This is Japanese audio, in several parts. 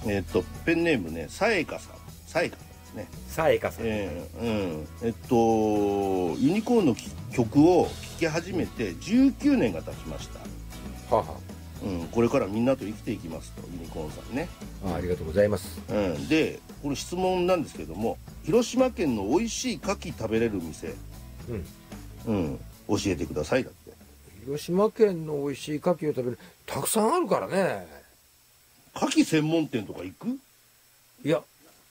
ペンネームね、さえかさん。さえかさんですね。 さえかさん。 ユニコーンの曲を聴き始めて19年が経ちました。 はあはこれからみんなと生きていきますと、ユニコーンさんね。 ありがとうございます。 で、これ質問なんですけども、広島県の美味しい牡蠣食べれる店、教えてくださいだって。 広島県の美味しい牡蠣を食べる、たくさんあるからね。 牡蠣専門店とか行く？ いや、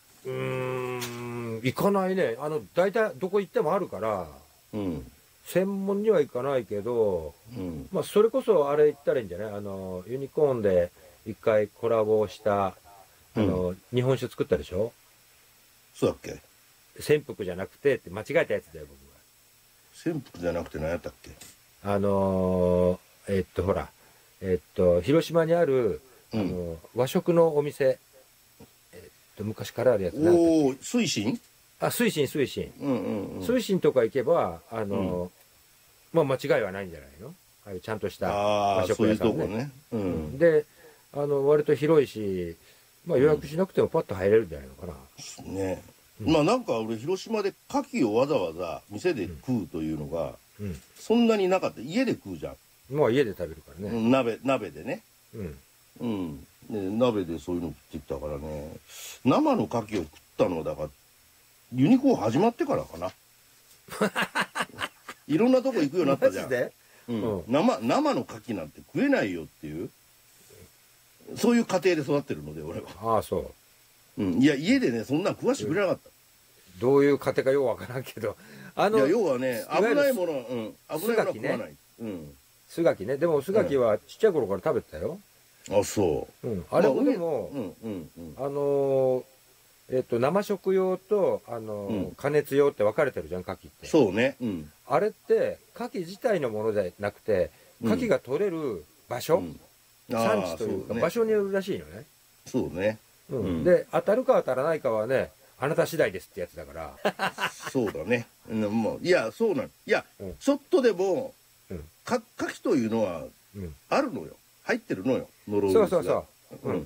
行かないね。大体どこ行ってもあるから、専門には行かないけど、まあ、それこそあれ行ったらいいんじゃない？ユニコーンで一回コラボした、日本酒作ったでしょ？ そうだっけ？ 潜伏じゃなくてって間違えたやつだよ、僕は。 潜伏じゃなくて何やったっけ？ ほら、広島にある、和食のお店、昔からあるやつなんだっけ？ おー、水深？ 水深。水深とか行けば、まあ間違いはないんじゃないの？ああいうちゃんとした和食屋さんね。で、割と広いし、まあ予約しなくてもパッと入れるんじゃないのかな。 ね。まあなんか俺広島で牡蠣をわざわざ店で食うというのが、そんなになかった。家で食うじゃん。 まあ家で食べるからね。 鍋でね。鍋でそういうの食ってきたからね。生の牡蠣を食ったのはだから、ユニコーン始まってからかな。いろんなとこ行くようになったじゃん。 マジで？ 生の牡蠣なんて食えないよっていう、そういう家庭で育ってるので、俺は。 ああ、そう。 いや、家でね、そんなん食わしてくれなかった。 どういう家庭かようわからんけど。 いや、要はね、危ないもの、危ないものは食わない。 スガキね。でも、スガキはちっちゃい頃から食べてたよ。 あ、そう。 あれもでも、生食用と、加熱用って分かれてるじゃん、牡蠣って。 そうね。 あれって、牡蠣自体のものじゃなくて、牡蠣が取れる場所、産地というか、場所によるらしいのね。 そうね。 で、当たるか当たらないかはね、あなた次第ですってやつだから。 そうだね。いや、そうなの。いや、ちょっとでも、牡蠣というのは、あるのよ。入ってるのよ。ノロウイルスが。 そう。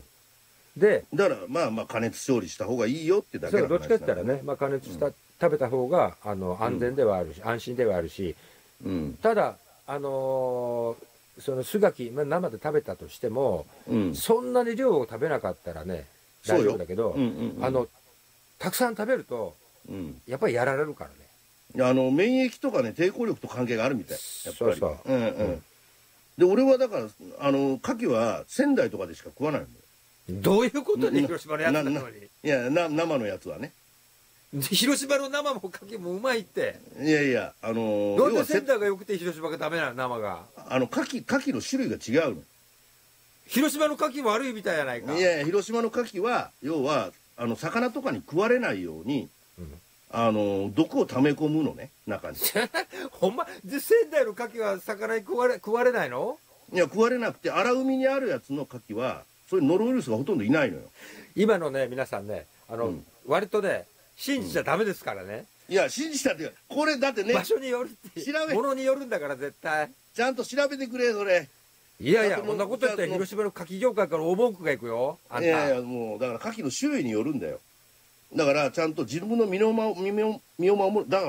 で、 だから、まあ加熱調理した方がいいよってだけの話。 どっちかって言ったらね、まあ加熱食べた方が、安全ではあるし、安心ではあるし、ただ、そのスガキ、生で食べたとしても、そんなに量を食べなかったらね、大丈夫だけど、たくさん食べると、やっぱりやられるからね。 免疫とかね、抵抗力と関係があるみたい。やっぱり。 そう。 で、俺はだから、牡蠣は仙台とかでしか食わないんだよ。 どういうことで広島のやつなのに。 いや、生のやつはね。 広島の生も牡蠣もうまいって。 いや、 なんで仙台が良くて広島がダメなの、生が。 牡蠣の種類が違うの。 広島の牡蠣悪いみたいじゃないか。 いや、広島の牡蠣は、要は、魚とかに食われないように、毒を溜め込むのね、中に。 ほんま、で、仙台の牡蠣は魚に食われないの？ いや、食われなくて、荒海にあるやつの牡蠣は、そういうノロウイルスがほとんどいないのよ。 今のね、皆さんね、割とね、信じちゃダメですからね。 いや、信じたっていうか、これだってね、 場所によるって、ものによるんだから絶対。 ちゃんと調べてくれ、それ。 いや、こんなこと言ったら広島の牡蠣業界から大文句がいくよ、あんた。 いや、もう、だから牡蠣の種類によるんだよ。だから、ちゃんと自分の身を守る。だから